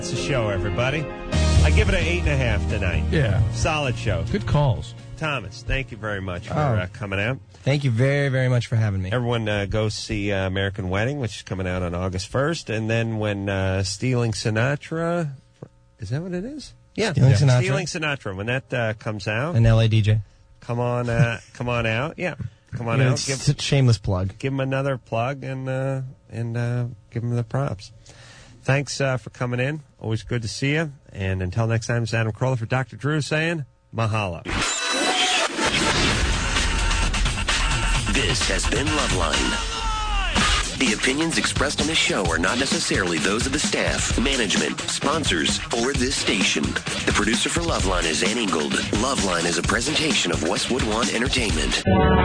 It's a show, everybody. I give it an 8.5 tonight. Yeah. Solid show. Good calls. Thomas, thank you very much for coming out. Thank you very, very much for having me. Everyone go see American Wedding, which is coming out on August 1st. And then when Stealing Sinatra... Is that what it is? Yeah. Stealing Sinatra. Stealing Sinatra. When that comes out... An LA DJ. Come on out. Yeah. Come on out. It's a shameless plug. Give him another plug and give him the props. Thanks for coming in. Always good to see you. And until next time, it's Adam Carolla for Dr. Drew saying mahalo. This has been Loveline. The opinions expressed on this show are not necessarily those of the staff, management, sponsors, or this station. The producer for Loveline is Ann Ingold. Loveline is a presentation of Westwood One Entertainment.